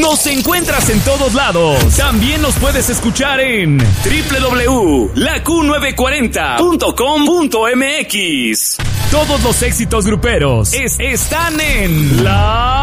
Nos encuentras en todos lados. También nos puedes escuchar en www.laq940.com.mx. Todos los éxitos gruperos están en La